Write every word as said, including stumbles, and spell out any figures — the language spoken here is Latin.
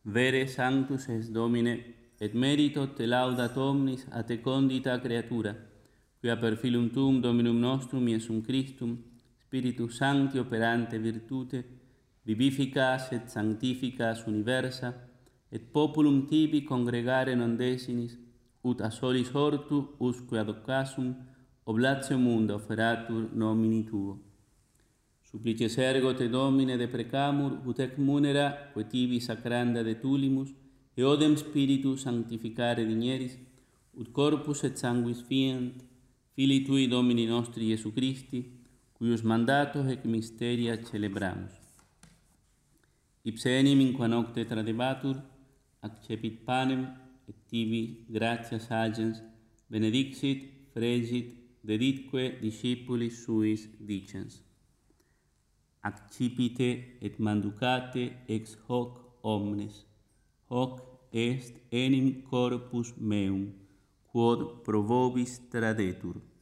Vere sanctus es Domine, et merito te laudat omnis a te condita creatura, quia per filum tuum Dominum nostrum Iesum Christum, Spiritus Sancti operante virtute, vivificas et sanctificas universa, et populum tibi congregare non desinis, ut a solis hortu usque ad occasum oblatio munda offeratur nomini tuo. Supplices ergo te Domine deprecamur, ut ec munera, quae tibi sacranda de tulimus, eodem Spiritus sanctificare digneris, ut corpus et sanguis fiant, Filii Tui Domini nostri Iesu Christi, cuius mandatos ec mysteria celebramus. Ipse enim in qua nocte tradebatur, accepit panem, et tibi gratias agens, benedixit, fregit, deditque discipulis suis dicens. Accipite et manducate ex hoc omnes, hoc est enim corpus meum, quod pro vobis tradetur.